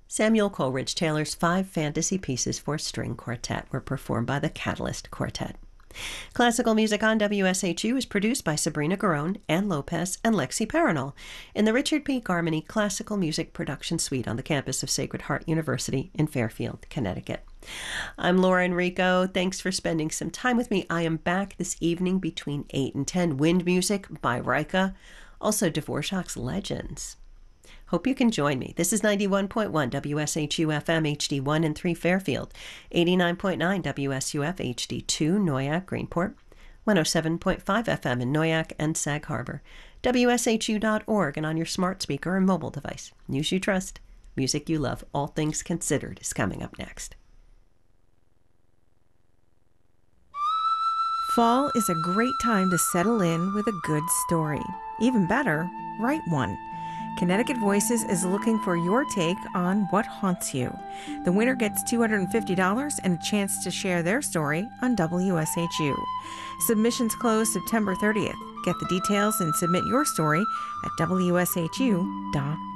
Samuel Coleridge Taylor's 5 fantasy pieces for string quartet were performed by the Catalyst Quartet. Classical music on WSHU is produced by Sabrina Garone, Ann Lopez, and Lexi Paranol in the Richard P. Garmany Classical Music Production Suite on the campus of Sacred Heart University in Fairfield, Connecticut. I'm Laura Enrico. Thanks for spending some time with me. I am back this evening between 8 and 10. Wind Music by Rika, also Dvorak's Legends. Hope you can join me. This is 91.1 WSHU FM HD1 and 3 Fairfield, 89.9 WSUF HD2 Noyak, Greenport, 107.5 FM in Noyak and Sag Harbor, WSHU.org, and on your smart speaker or mobile device. News you trust, music you love, all things considered is coming up next. Fall is a great time to settle in with a good story. Even better, write one. Connecticut Voices is looking for your take on what haunts you. The winner gets $250 and a chance to share their story on WSHU. Submissions close September 30th. Get the details and submit your story at WSHU.org.